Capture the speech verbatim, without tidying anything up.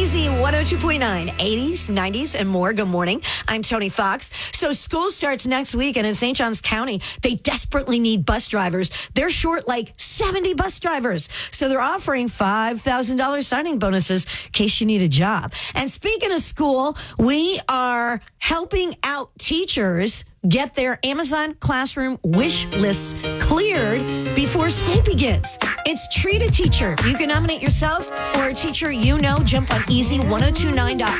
Easy one oh two point nine, eighties, nineties, and more. Good morning. I'm Tony Fox. So school starts next week, and in Saint Johns County, they desperately need bus drivers. They're short like seventy bus drivers. So they're offering five thousand dollars signing bonuses in case you need a job. And speaking of school, we are helping out teachers get their Amazon Classroom wish lists cleared before school begins. It's Treat a Teacher. You can nominate yourself or a teacher you know. Jump on easy ten twenty-nine dot